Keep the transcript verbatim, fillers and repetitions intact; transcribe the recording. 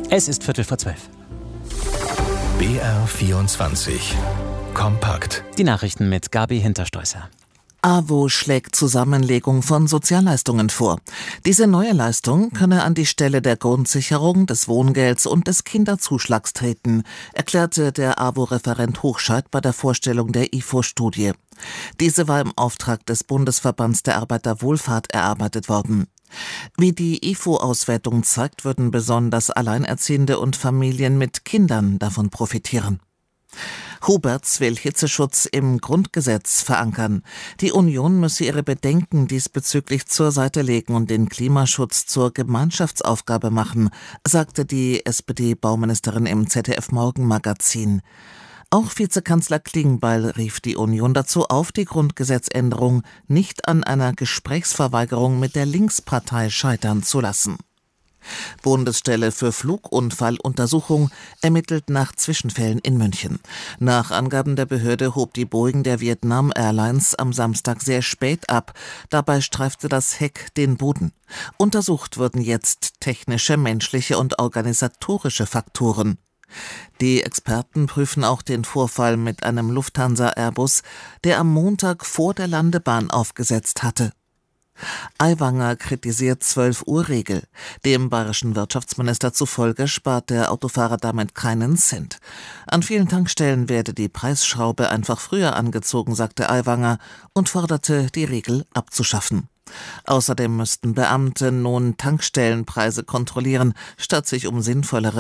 Es ist Viertel vor zwölf. B R vierundzwanzig. Kompakt. Die Nachrichten mit Gabi Hinterstoisser. A W O schlägt Zusammenlegung von Sozialleistungen vor. Diese neue Leistung könne an die Stelle der Grundsicherung, des Wohngelds und des Kinderzuschlags treten, erklärte der A W O-Referent Hochscheid bei der Vorstellung der I F O-Studie. Diese war im Auftrag des Bundesverbands der Arbeiterwohlfahrt erarbeitet worden. Wie die I F O-Auswertung zeigt, würden besonders Alleinerziehende und Familien mit Kindern davon profitieren. Huberts will Hitzeschutz im Grundgesetz verankern. Die Union müsse ihre Bedenken diesbezüglich zur Seite legen und den Klimaschutz zur Gemeinschaftsaufgabe machen, sagte die S P D-Bauministerin im Z D F-Morgenmagazin. Auch Vizekanzler Klingbeil rief die Union dazu auf, die Grundgesetzänderung nicht an einer Gesprächsverweigerung mit der Linkspartei scheitern zu lassen. Bundesstelle für Flugunfalluntersuchung ermittelt nach Zwischenfällen in München. Nach Angaben der Behörde hob die Boeing der Vietnam Airlines am Samstag sehr spät ab. Dabei streifte das Heck den Boden. Untersucht wurden jetzt technische, menschliche und organisatorische Faktoren. Die Experten prüfen auch den Vorfall mit einem Lufthansa-Airbus, der am Montag vor der Landebahn aufgesetzt hatte. Aiwanger kritisiert zwölf-Uhr-Regel. Dem bayerischen Wirtschaftsminister zufolge spart der Autofahrer damit keinen Cent. An vielen Tankstellen werde die Preisschraube einfach früher angezogen, sagte Aiwanger und forderte, die Regel abzuschaffen. Außerdem müssten Beamte nun Tankstellenpreise kontrollieren, statt sich um sinnvollere